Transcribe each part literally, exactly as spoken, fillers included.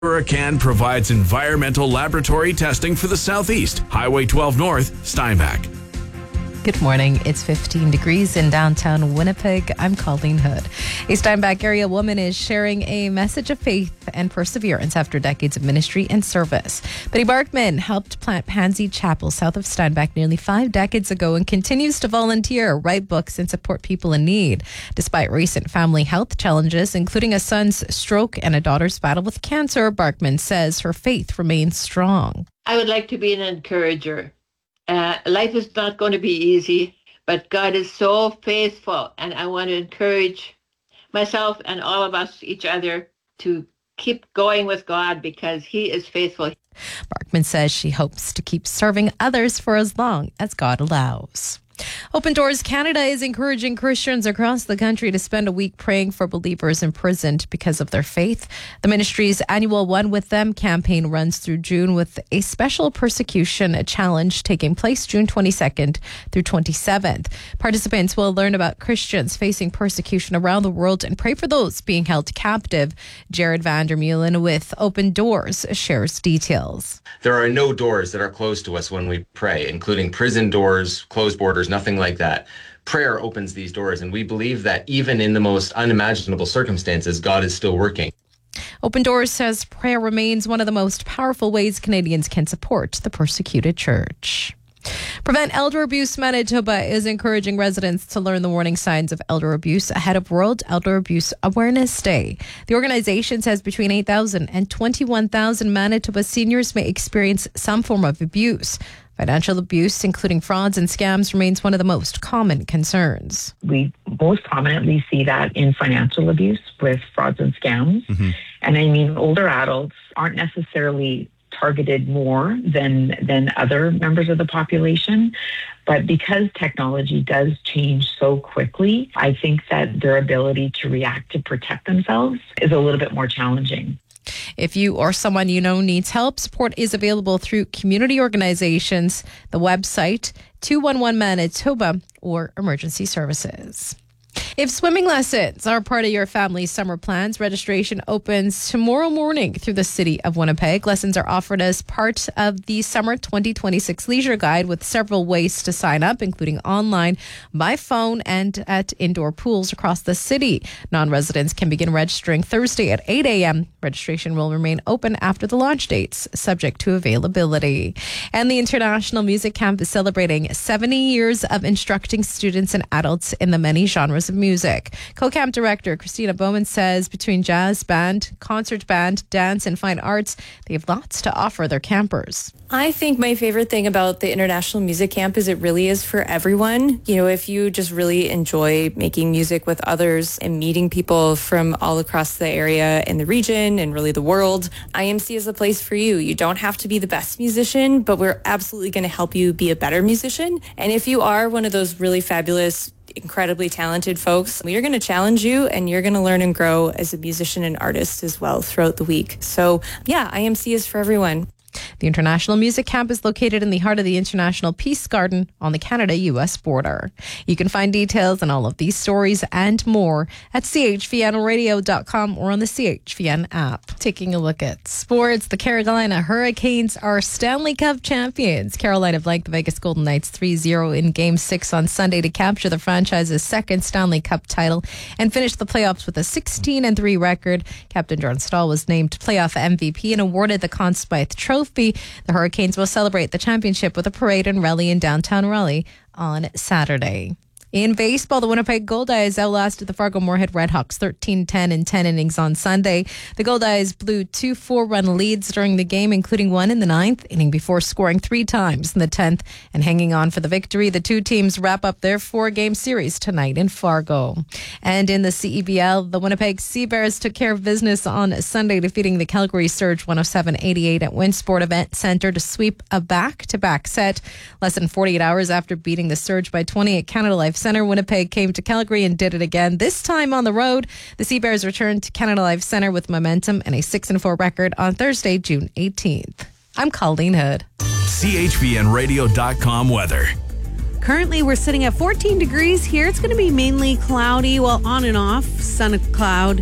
Huracan provides environmental laboratory testing for the Southeast. Highway twelve North, Steinbach. Good morning. It's fifteen degrees in downtown Winnipeg. I'm Colleen Hood. A Steinbach area woman is sharing a message of faith and perseverance after decades of ministry and service. Betty Barkman helped plant Pansy Chapel south of Steinbach nearly five decades ago and continues to volunteer, write books, and support people in need. Despite recent family health challenges, including a son's stroke and a daughter's battle with cancer, Barkman says her faith remains strong. I would like to be an encourager. Uh, life is not going to be easy, but God is so faithful, and I want to encourage myself and all of us, each other, to keep going with God because He is faithful. Barkman says she hopes to keep serving others for as long as God allows. Open Doors Canada is encouraging Christians across the country to spend a week praying for believers imprisoned because of their faith. The ministry's annual One With Them campaign runs through June with a special persecution challenge taking place June twenty-second through twenty-seventh. Participants will learn about Christians facing persecution around the world and pray for those being held captive. Jared Vandermeulen with Open Doors shares details. There are no doors that are closed to us when we pray, including prison doors, closed borders, nothing like that. Prayer opens these doors, and we believe that even in the most unimaginable circumstances, God is still working. Open Doors says prayer remains one of the most powerful ways Canadians can support the persecuted church. Prevent Elder Abuse Manitoba is encouraging residents to learn the warning signs of elder abuse ahead of World Elder Abuse Awareness Day. The organization says between eight thousand and twenty-one thousand Manitoba seniors may experience some form of abuse. Financial abuse, including frauds and scams, remains one of the most common concerns. We most prominently see that in financial abuse with frauds and scams. Mm-hmm. And I mean, older adults aren't necessarily targeted more than than other members of the population. But because technology does change so quickly, I think that their ability to react to protect themselves is a little bit more challenging. If you or someone you know needs help, support is available through community organizations, the website, two one one Manitoba, or emergency services. If swimming lessons are part of your family's summer plans, registration opens tomorrow morning through the city of Winnipeg. Lessons are offered as part of the Summer twenty twenty-six Leisure Guide with several ways to sign up, including online, by phone, and at indoor pools across the city. Non-residents can begin registering Thursday at eight a.m. Registration will remain open after the launch dates, subject to availability. And the International Music Camp is celebrating seventy years of instructing students and adults in the many genres of music. Co-camp director Christina Bowman says between jazz band, concert band, dance, and fine arts, they have lots to offer their campers. I think my favorite thing about the International Music Camp is it really is for everyone. You know, if you just really enjoy making music with others and meeting people from all across the area and the region and really the world, I M C is a place for you. You don't have to be the best musician, but we're absolutely going to help you be a better musician. And if you are one of those really fabulous, incredibly talented folks, we are going to challenge you and you're going to learn and grow as a musician and artist as well throughout the week. So yeah, I M C is for everyone. The International Music Camp is located in the heart of the International Peace Garden on the Canada-U S border. You can find details on all of these stories and more at c h v n radio dot com or on the C H V N app. Taking a look at sports, the Carolina Hurricanes are Stanley Cup champions. Carolina blanked the Vegas Golden Knights three zero in Game six on Sunday to capture the franchise's second Stanley Cup title and finish the playoffs with a sixteen and three record. Captain Jordan Staal was named playoff M V P and awarded the Conn Smythe Trophy. The Hurricanes will celebrate the championship with a parade and rally in downtown Raleigh on Saturday. In baseball, the Winnipeg Goldeyes outlasted the Fargo-Moorhead Redhawks thirteen ten in ten innings on Sunday. The Goldeyes blew two four-run leads during the game, including one in the ninth inning before scoring three times in the tenth and hanging on for the victory. The two teams wrap up their four-game series tonight in Fargo. And in the C E B L, the Winnipeg Sea Bears took care of business on Sunday, defeating the Calgary Surge one oh seven eighty-eight at Winsport Event Center to sweep a back-to-back set. Less than forty-eight hours after beating the Surge by twenty at Canada Life Center, Winnipeg came to Calgary and did it again, this time on the road. The Sea Bears returned to Canada Life Center with momentum and a six and four record on Thursday, June eighteenth. I'm Colleen Hood. C H V N radio dot com weather. Currently, we're sitting at fourteen degrees here. It's going to be mainly cloudy, well, on and off, sun and cloud.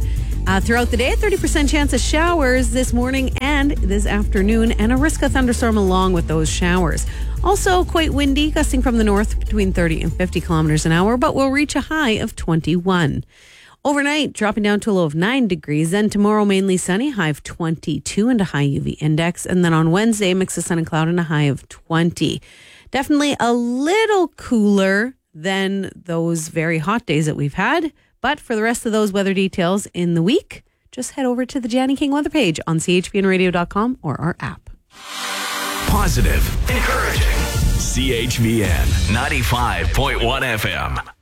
Uh, throughout the day, thirty percent chance of showers this morning and this afternoon, and a risk of thunderstorm along with those showers. Also quite windy, gusting from the north between thirty and fifty kilometers an hour, but will reach a high of twenty-one. Overnight, dropping down to a low of nine degrees. Then tomorrow, mainly sunny, high of twenty-two and a high U V index. And then on Wednesday, mix of sun and cloud and a high of twenty. Definitely a little cooler than those very hot days that we've had. But for the rest of those weather details in the week, just head over to the Janny King weather page on C H V N radio dot com or our app. Positive, encouraging. C H V N ninety-five point one F M.